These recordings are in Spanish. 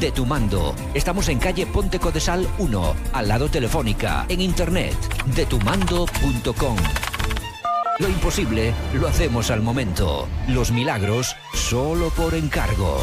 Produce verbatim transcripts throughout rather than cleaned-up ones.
De tu mando. Estamos en calle Ponte Codesal uno, al lado Telefónica, en internet, de tu mando punto com. Lo imposible lo hacemos al momento. Los milagros solo por encargo.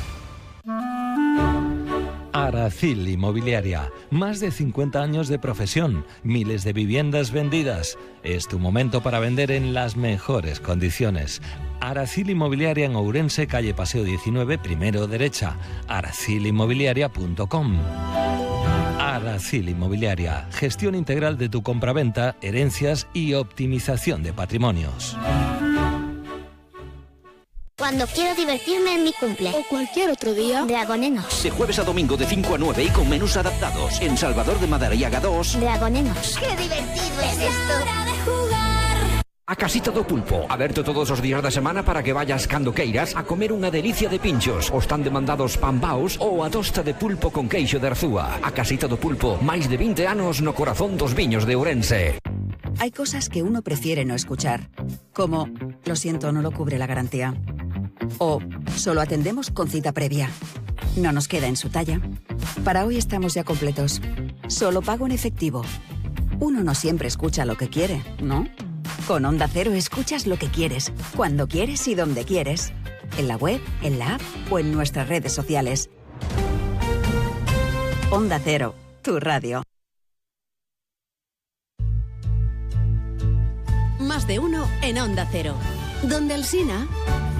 Aracil Inmobiliaria. Más de cincuenta años de profesión, miles de viviendas vendidas. Es tu momento para vender en las mejores condiciones. Aracil Inmobiliaria en Ourense, calle Paseo diecinueve, primero derecha. aracil inmobiliaria punto com. Aracil Inmobiliaria. Gestión integral de tu compraventa, herencias y optimización de patrimonios. Cuando quiero divertirme en mi cumple o cualquier otro día, Dragonenos. De jueves a domingo de cinco a nueve y con menús adaptados. En Salvador de Madariaga dos. Dragonenos. ¡Qué divertido es esto! A Casita do Pulpo, aberto todos os días da semana para que vayas cando queiras a comer unha delicia de pinchos, os tan demandados pambaos ou a tosta de pulpo con queixo de Arzúa. A Casita do Pulpo, máis de vinte anos no corazón dos viños de Ourense. Hay cosas que uno prefiere no escuchar, como lo siento, no lo cubre la garantía, o solo atendemos con cita previa. No nos queda en su talla. Para hoy estamos ya completos. Solo pago en efectivo. Uno no siempre escucha lo que quiere, ¿no? Con Onda Cero escuchas lo que quieres, cuando quieres y donde quieres. En la web, en la app o en nuestras redes sociales. Onda Cero, tu radio. Más de uno en Onda Cero. Donde Alsina.